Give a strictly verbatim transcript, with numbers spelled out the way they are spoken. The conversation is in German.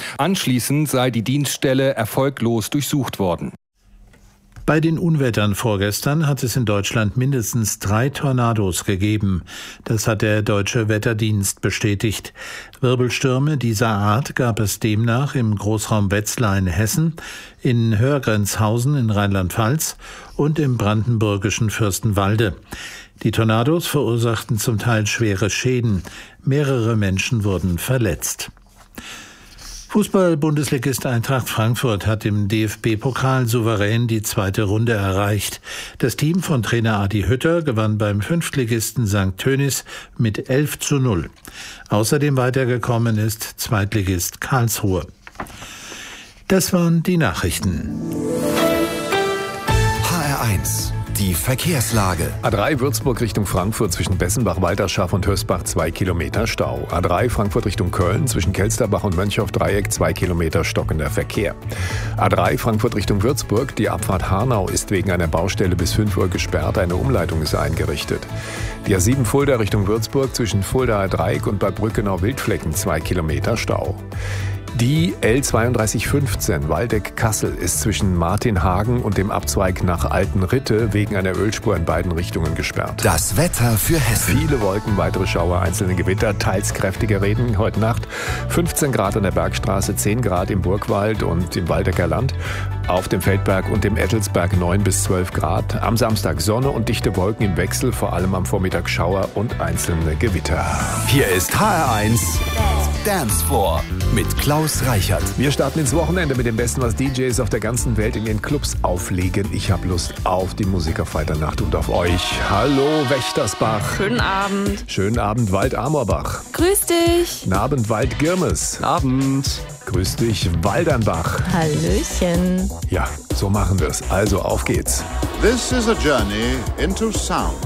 Anschließend sei die Dienststelle erfolglos durchsucht worden. Bei den Unwettern vorgestern hat es in Deutschland mindestens drei Tornados gegeben. Das hat der Deutsche Wetterdienst bestätigt. Wirbelstürme dieser Art gab es demnach im Großraum Wetzlar in Hessen, in Hörgrenzhausen in Rheinland-Pfalz und im brandenburgischen Fürstenwalde. Die Tornados verursachten zum Teil schwere Schäden. Mehrere Menschen wurden verletzt. Fußball-Bundesligist Eintracht Frankfurt hat im D F B-Pokal souverän die zweite Runde erreicht. Das Team von Trainer Adi Hütter gewann beim Fünftligisten Sankt Tönis mit elf zu null. Außerdem weitergekommen ist Zweitligist Karlsruhe. Das waren die Nachrichten. H R eins. Die Verkehrslage. A drei Würzburg Richtung Frankfurt zwischen Bessenbach, Walterschaft und Hösbach zwei Kilometer Stau. A drei Frankfurt Richtung Köln zwischen Kelsterbach und Mönchhoff-Dreieck zwei Kilometer stockender Verkehr. A drei Frankfurt Richtung Würzburg, die Abfahrt Hanau ist wegen einer Baustelle bis fünf Uhr gesperrt, eine Umleitung ist eingerichtet. Die A sieben Fulda Richtung Würzburg zwischen Fuldaer Dreieck und Bad Brückenau-Wildflecken zwei Kilometer Stau. Die L zweiunddreißig fünfzehn Waldeck-Kassel ist zwischen Martinhagen und dem Abzweig nach Altenritte wegen einer Ölspur in beiden Richtungen gesperrt. Das Wetter für Hessen. Viele Wolken, weitere Schauer, einzelne Gewitter, teils kräftiger Regen heute Nacht. fünfzehn Grad an der Bergstraße, zehn Grad im Burgwald und im Waldecker Land. Auf dem Feldberg und dem Ettelsberg neun bis zwölf Grad. Am Samstag Sonne und dichte Wolken im Wechsel, vor allem am Vormittag Schauer und einzelne Gewitter. Hier ist H R eins Dance Floor mit Klaus Reichert. Wir starten ins Wochenende mit dem Besten, was D Js auf der ganzen Welt in den Clubs auflegen. Ich habe Lust auf die Musik auf Freitagnacht und auf euch. Hallo Wächtersbach. Schönen Abend. Schönen Abend Wald-Amorbach. Grüß dich. Guten Abend Wald-Girmes. Abend. Grüß dich Waldernbach. Hallöchen. Ja, so machen wir es. Also auf geht's. This is a journey into sound.